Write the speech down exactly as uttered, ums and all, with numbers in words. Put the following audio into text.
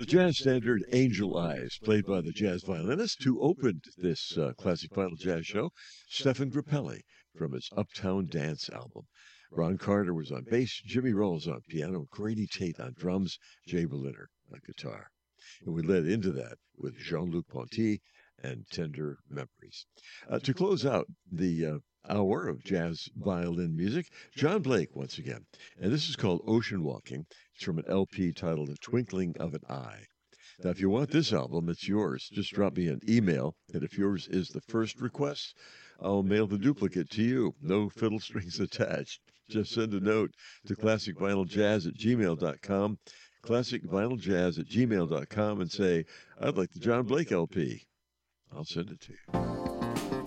The jazz standard Angel Eyes, played by the jazz violinist who opened this uh, classic vinyl jazz show, Stefan Grappelli, from his Uptown Dance album. Ron Carter was on bass, Jimmy Rolls on piano, Grady Tate on drums, Jay Berliner on guitar. And we led into that with Jean-Luc Ponty and Tender Memories. Uh, to close out the uh, hour of jazz violin music, John Blake once again. And this is called Ocean Walking. It's from an L P titled A Twinkling of an Eye. Now, if you want this album, it's yours. Just drop me an email, and if yours is the first request, I'll mail the duplicate to you. No fiddle strings attached. Just send a note to classic vinyl jazz at gmail dot com, classic vinyl jazz at gmail dot com, and say, I'd like the John Blake L P. I'll send it to you.